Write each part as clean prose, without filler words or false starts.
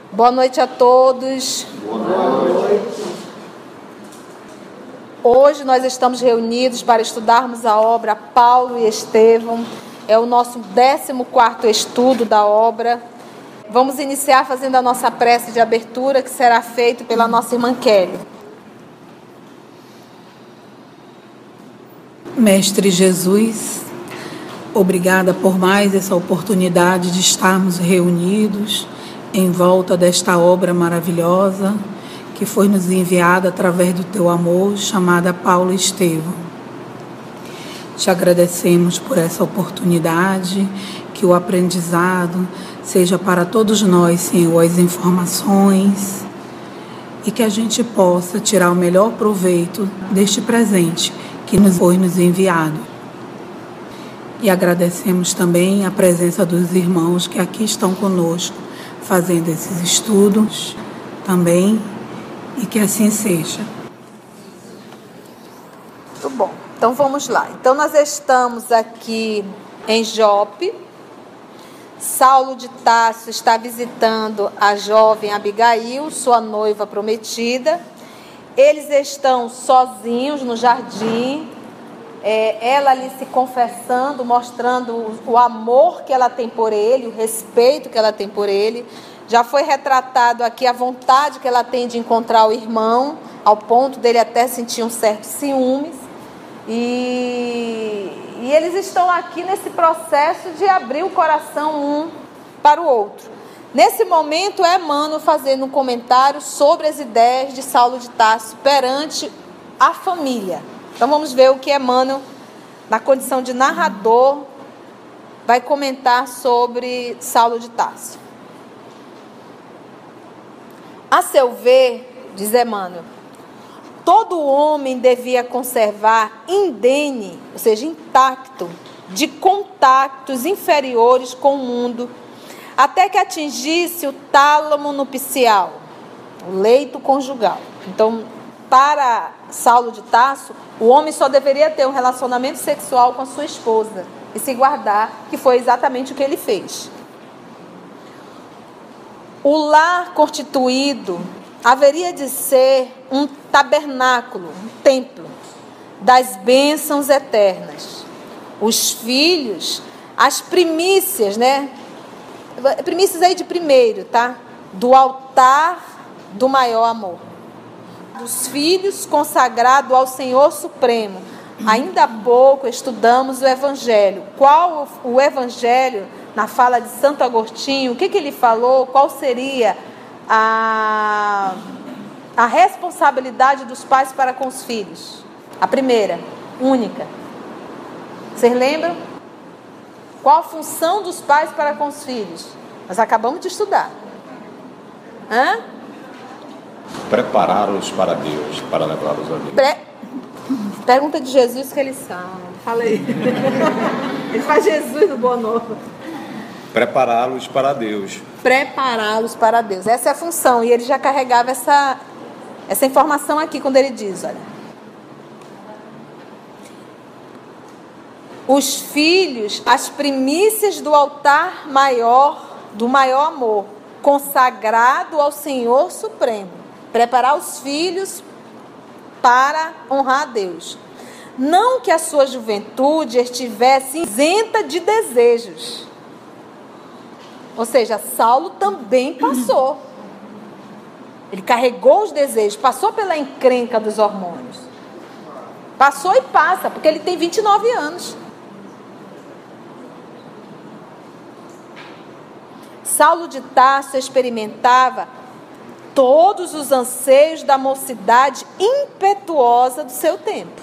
Boa noite a todos. Boa noite. Hoje nós estamos reunidos para estudarmos a obra Paulo e Estevão. É o nosso 14º estudo da obra. Vamos iniciar fazendo a nossa prece de abertura, que será feito pela nossa irmã Kelly. Mestre Jesus, obrigada por mais essa oportunidade de estarmos reunidos em volta desta obra maravilhosa que foi nos enviada através do teu amor, chamada Paulo e Estevão. Te agradecemos por essa oportunidade, que o aprendizado seja para todos nós, Senhor, as informações, e que a gente possa tirar o melhor proveito deste presente que nos foi enviado. E agradecemos também a presença dos irmãos que aqui estão conosco, fazendo esses estudos também, e que assim seja. Muito bom. Então vamos lá. Então nós estamos aqui em Jope. Saulo de Tarso está visitando a jovem Abigail, sua noiva prometida. Eles estão sozinhos no jardim, ela ali se confessando, mostrando o amor que ela tem por ele, o respeito que ela tem por ele. Já foi retratado aqui a vontade que ela tem de encontrar o irmão, ao ponto dele até sentir um certo ciúmes. E eles estão aqui nesse processo de abrir o coração um para o outro. Nesse momento, é Emmanuel fazendo um comentário sobre as ideias de Saulo de Tarso perante a família. Então vamos ver o que Emmanuel, na condição de narrador, vai comentar sobre Saulo de Tarso. A seu ver, diz Emmanuel, todo homem devia conservar indene, ou seja, intacto, de contactos inferiores com o mundo, até que atingisse o tálamo nupcial, o leito conjugal. Então, para Saulo de Tarso, o homem só deveria ter um relacionamento sexual com a sua esposa e se guardar, que foi exatamente o que ele fez. O lar constituído haveria de ser um tabernáculo, um templo das bênçãos eternas. Os filhos, as primícias, primícias aí de primeiro, tá? Do altar do maior amor. Dos filhos consagrados ao Senhor Supremo. Ainda há pouco estudamos o Evangelho. Qual o Evangelho, na fala de Santo Agostinho, o que ele falou? Qual seria a responsabilidade dos pais para com os filhos? A primeira, única. Vocês lembram? Qual a função dos pais para com os filhos? Nós acabamos de estudar. Prepará-los para Deus, para levá-los a Deus. Pergunta de Jesus que ele sabe. Fala aí. Ele faz Jesus no Boa Nova. Prepará-los para Deus. Prepará-los para Deus. Essa é a função. E ele já carregava essa informação aqui quando ele diz, olha. Os filhos, as primícias do altar maior, do maior amor, consagrado ao Senhor Supremo. Preparar os filhos para honrar a Deus. Não que a sua juventude estivesse isenta de desejos. Ou seja, Saulo também passou. Ele carregou os desejos, passou pela encrenca dos hormônios. Passou e passa, porque ele tem 29 anos. Saulo de Tarso experimentava todos os anseios da mocidade impetuosa do seu tempo.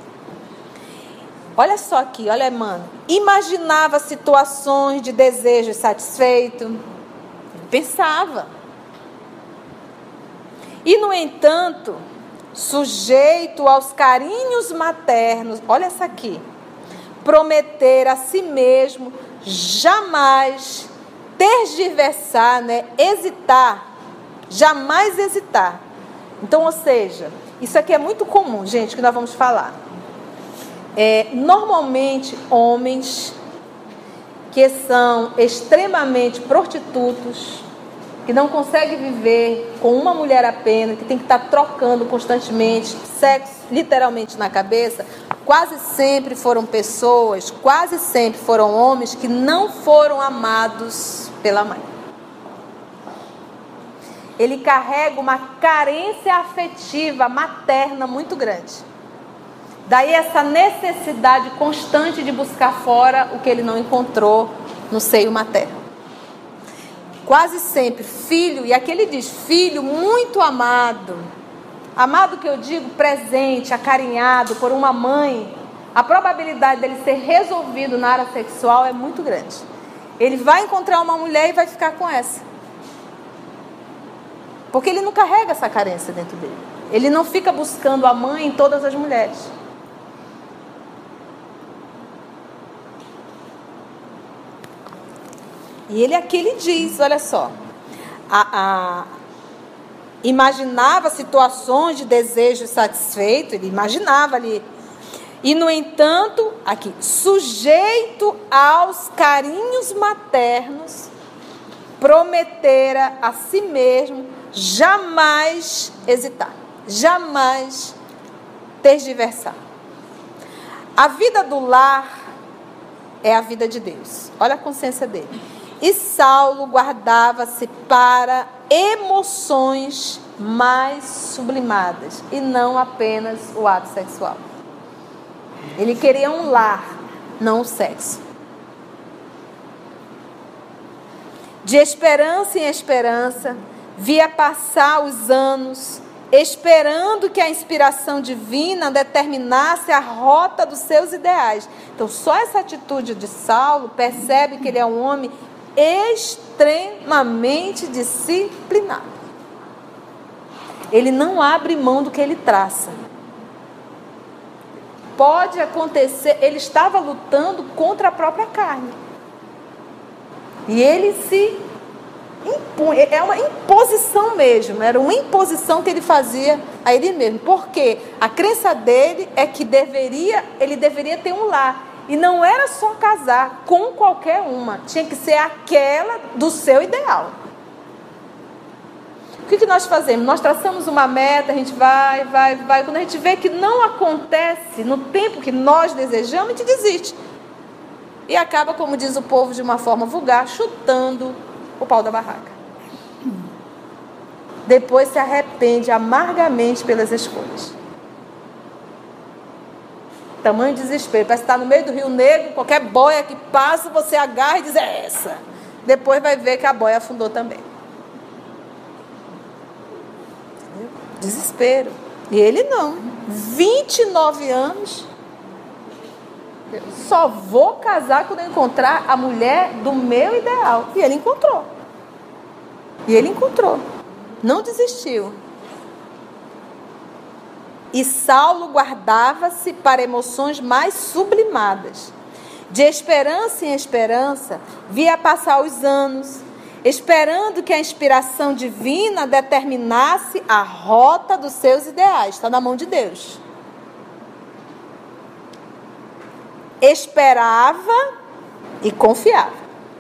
Olha só aqui, olha, mano. Imaginava situações de desejo satisfeito. Ele pensava. E, no entanto, sujeito aos carinhos maternos, olha essa aqui, prometer a si mesmo jamais tergiversar, hesitar, jamais hesitar. Então, ou seja, isso aqui é muito comum, gente, que nós vamos falar. Normalmente, homens que são extremamente prostitutos, que não consegue viver com uma mulher apenas, que tem que estar trocando constantemente sexo literalmente na cabeça, quase sempre foram pessoas, quase sempre foram homens que não foram amados pela mãe. Ele carrega uma carência afetiva materna muito grande. Daí essa necessidade constante de buscar fora o que ele não encontrou no seio materno. Quase sempre, filho, e aqui ele diz, filho muito amado. Amado que eu digo, presente, acarinhado por uma mãe. A probabilidade dele ser resolvido na área sexual é muito grande. Ele vai encontrar uma mulher e vai ficar com essa. Porque ele não carrega essa carência dentro dele. Ele não fica buscando a mãe em todas as mulheres. E ele aqui ele diz, olha só, imaginava situações de desejo satisfeito, ele imaginava ali. E no entanto, aqui, sujeito aos carinhos maternos, prometera a si mesmo jamais hesitar, jamais tergiversar. A vida do lar é a vida de Deus. Olha a consciência dele. E Saulo guardava-se para emoções mais sublimadas e não apenas o ato sexual. Ele queria um lar, não o sexo. De esperança em esperança, via passar os anos, esperando que a inspiração divina determinasse a rota dos seus ideais. Então, só essa atitude de Saulo percebe que ele é um homem extremamente disciplinado. Ele não abre mão do que ele traça. Pode acontecer, ele estava lutando contra a própria carne. E ele se impunha, é uma imposição mesmo, era uma imposição que ele fazia a ele mesmo. Porque a crença dele é que ele deveria ter um lar. E não era só casar com qualquer uma, tinha que ser aquela do seu ideal. O que nós fazemos? Nós traçamos uma meta, a gente vai. Quando a gente vê que não acontece no tempo que nós desejamos, a gente desiste. E acaba, como diz o povo de uma forma vulgar, chutando o pau da barraca. Depois se arrepende amargamente pelas escolhas. Tamanho desespero. Parece que está no meio do Rio Negro, qualquer boia que passa, você agarra e diz, é essa. Depois vai ver que a boia afundou também. Entendeu? Desespero. E ele não. 29 anos. Eu só vou casar quando eu encontrar a mulher do meu ideal. E ele encontrou. Não desistiu. E Saulo guardava-se para emoções mais sublimadas. De esperança em esperança, via passar os anos, esperando que a inspiração divina determinasse a rota dos seus ideais. Está na mão de Deus. Esperava e confiava.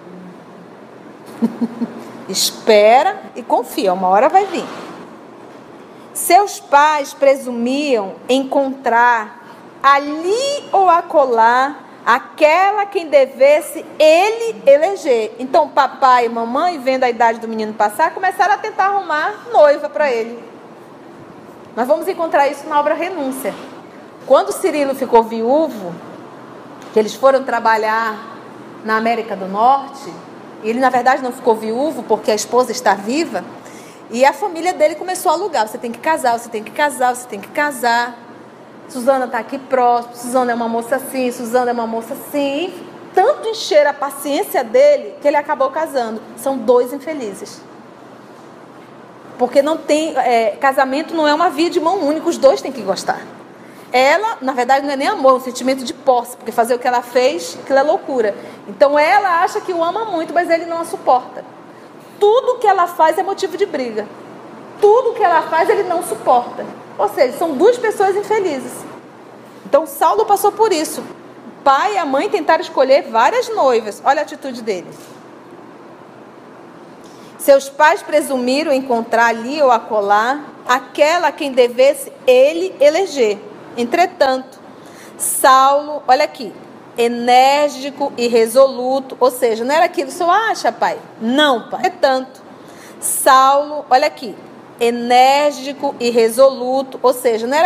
Espera e confia, uma hora vai vir. Seus pais presumiam encontrar ali ou acolá aquela quem devesse ele eleger. Então papai e mamãe, vendo a idade do menino passar, começaram a tentar arrumar noiva para ele. Nós vamos encontrar isso na obra Renúncia. Quando Cirilo ficou viúvo, que eles foram trabalhar na América do Norte, ele na verdade não ficou viúvo porque a esposa está viva, e a família dele começou a alugar. Você tem que casar, você tem que casar, você tem que casar. Suzana está aqui próximo, Suzana é uma moça assim, Suzana é uma moça assim. E tanto encher a paciência dele que ele acabou casando. São dois infelizes. Porque não tem, casamento não é uma via de mão única, os dois têm que gostar. Ela, na verdade, não é nem amor, é um sentimento de posse, porque fazer o que ela fez, aquilo é loucura. Então ela acha que o ama muito, mas ele não a suporta. Tudo que ela faz é motivo de briga. Tudo que ela faz ele não suporta. Ou seja, são duas pessoas infelizes. Então Saulo passou por isso. O pai e a mãe tentaram escolher várias noivas. Olha a atitude dele. Seus pais presumiram encontrar ali ou acolá aquela a quem devesse ele eleger. Entretanto, Saulo, olha aqui, enérgico e resoluto, ou seja, não era aquilo que o senhor acha, pai? Não, pai. Entretanto, Saulo, olha aqui, enérgico e resoluto, ou seja, não era